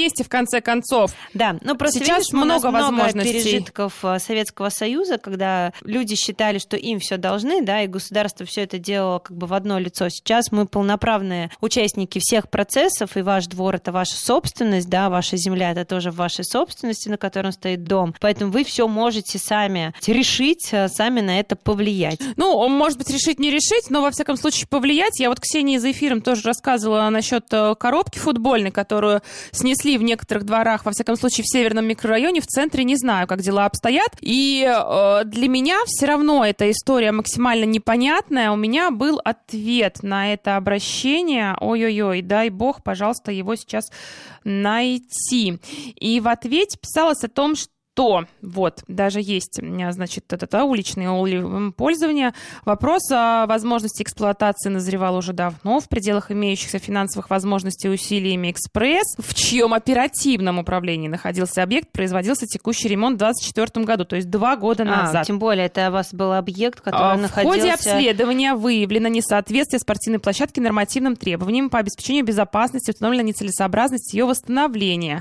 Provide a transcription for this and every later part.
вместе, в конце концов. Да, но просто сейчас видишь, много возможностей. Пережитков Советского Союза, когда люди считали, что им все должны, да, и государство все это делало как бы в одно лицо. Сейчас мы полноправные участники всех процессов, и ваш двор — это ваша собственность, да, ваша земля — это тоже в вашей собственности, на котором стоит дом. Поэтому вы все можете сами решить, сами на это повлиять. Ну, может быть, решить, не решить, но, во всяком случае, повлиять. Я вот Ксении за эфиром тоже рассказывала насчет коробки футбольной, которую снесли в некоторых дворах, во всяком случае, в северном микрорайоне, в центре, не знаю, как дела обстоят. И для меня все равно эта история максимально непонятная. У меня был ответ на это обращение. Ой-ой-ой, дай бог, пожалуйста, его сейчас найти. И в ответе писалось о том, что вот, даже есть, значит, уличное пользование. Вопрос о возможности эксплуатации назревал уже давно в пределах имеющихся финансовых возможностей усилиями «Экспресс», в чьем оперативном управлении находился объект, производился текущий ремонт в 2024 году, то есть 2 года назад. Тем более, это у вас был объект, который находился... В ходе обследования выявлено несоответствие спортивной площадки нормативным требованиям по обеспечению безопасности, установлена нецелесообразность ее восстановления.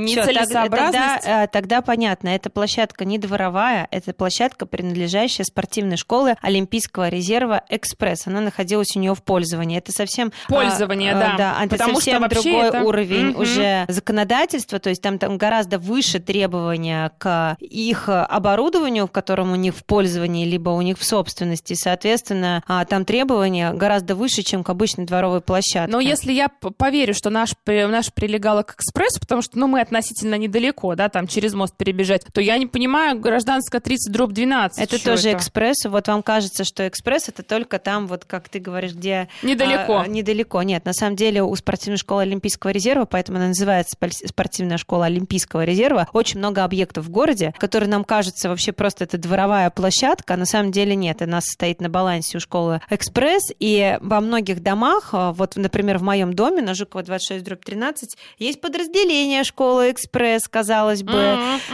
Тогда понятно. Эта площадка не дворовая, это площадка, принадлежащая спортивной школе Олимпийского резерва «Экспресс». Она находилась у нее в пользовании. Это совсем... Пользование, да. Да, это потому совсем что другой уровень уже законодательства, то есть там гораздо выше требования к их оборудованию, в котором у них в пользовании, либо у них в собственности. Соответственно, там требования гораздо выше, чем к обычной дворовой площадке. Но если я поверю, что наш прилегала к «Экспрессу», потому что мы относительно недалеко, да, там через мост перебежать, то я не понимаю, гражданская 30/12. Это тоже «Экспресс». Вот вам кажется, что «Экспресс» — это только там, вот как ты говоришь, где... Недалеко. Недалеко. Нет, на самом деле у спортивной школы Олимпийского резерва, поэтому она называется спортивная школа Олимпийского резерва, очень много объектов в городе, которые нам кажутся вообще просто это дворовая площадка, а на самом деле нет. Она состоит на балансе у школы «Экспресс», и во многих домах, вот, например, в моем доме на Жукова 26/13 есть подразделение школы «Экспресс», казалось бы,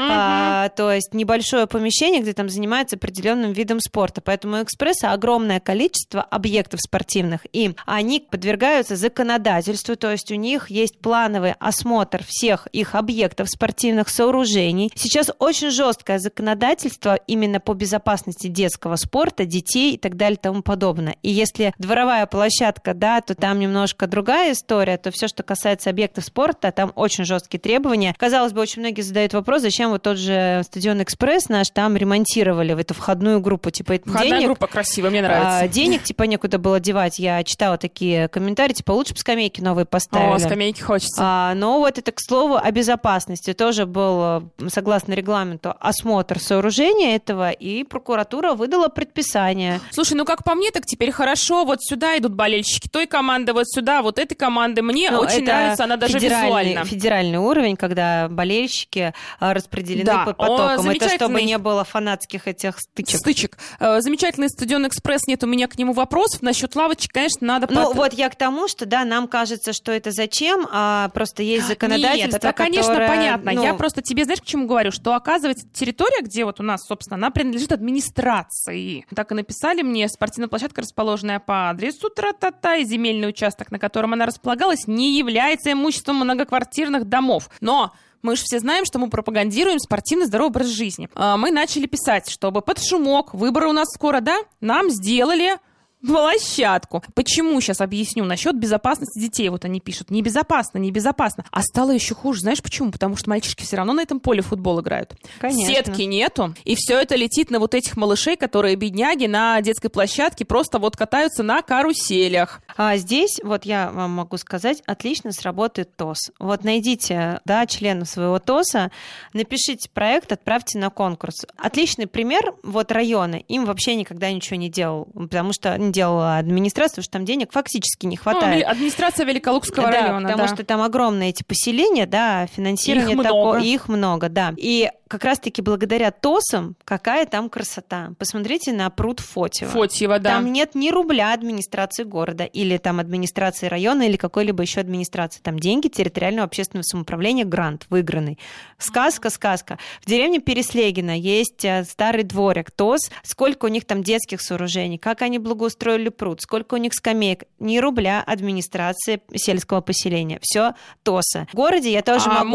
то есть небольшое помещение, где там занимаются определенным видом спорта. Поэтому у «Экспресса» огромное количество объектов спортивных, и они подвергаются законодательству, то есть у них есть плановый осмотр всех их объектов спортивных сооружений. Сейчас очень жесткое законодательство именно по безопасности детского спорта, детей и так далее и тому подобное. И если дворовая площадка, да, то там немножко другая история, то все, что касается объектов спорта, там очень жесткие требования. Казалось бы, очень многие задают вопрос, зачем вот тот же стадион «Экспресс» наш там ремонтировали в эту входную группу. Типа, входная группа красивая, мне нравится. Денег типа некуда было девать. Я читала такие комментарии, типа лучше бы скамейки новые поставили. О, скамейки хочется. Но вот это, к слову, о безопасности. Тоже был, согласно регламенту, осмотр сооружения этого, и прокуратура выдала предписание. Слушай, ну как по мне, так теперь хорошо. Вот сюда идут болельщики той команды, вот сюда, вот этой команды. Мне очень нравится, она даже визуально. Федеральный уровень, когда болельщики распределены по потокам. Это чтобы не было фанатских этих стычек. Замечательный стадион «Экспресс», нет у меня к нему вопросов. Насчет лавочек, конечно, надо... Ну, вот я к тому, что, да, нам кажется, что это зачем, а просто есть законодательство, Нет, это, конечно, которое, понятно. Я просто тебе, знаешь, к чему говорю? Что, оказывается, территория, где вот у нас, собственно, она принадлежит администрации. Так и написали мне: спортивная площадка, расположенная по адресу тра-та-та, и земельный участок, на котором она располагалась, не является имуществом многоквартирных домов. Но мы же все знаем, что мы пропагандируем спортивный здоровый образ жизни. Мы начали писать, чтобы под шумок, выборы у нас скоро, да, нам сделали площадку. Почему? Сейчас объясню. Насчет безопасности детей. Вот они пишут: небезопасно, небезопасно. А стало еще хуже. Знаешь почему? Потому что мальчишки все равно на этом поле в футбол играют. Конечно. Сетки нету. И все это летит на вот этих малышей, которые, бедняги, на детской площадке просто вот катаются на каруселях. А здесь, вот я вам могу сказать, отлично сработает ТОС. Вот найдите, да, членов своего ТОСа, напишите проект, отправьте на конкурс. Отличный пример. Вот районы. Им вообще никогда ничего не делал, потому что не делала администрация, потому что там денег фактически не хватает. Администрация Великолукского района, потому что там огромные эти поселения, да, финансирование такое, их много, да. И как раз-таки благодаря ТОСам какая там красота. Посмотрите на пруд Фотьева. Фотьева, да. Там нет ни рубля администрации города или там администрации района или какой-либо еще администрации. Там деньги территориального общественного самоуправления, грант выигранный. Сказка, сказка. В деревне Переслегино есть старый дворик, ТОС. Сколько у них там детских сооружений, как они благоустроили пруд, сколько у них скамеек. Ни рубля администрации сельского поселения. Все ТОСа. В городе я тоже могу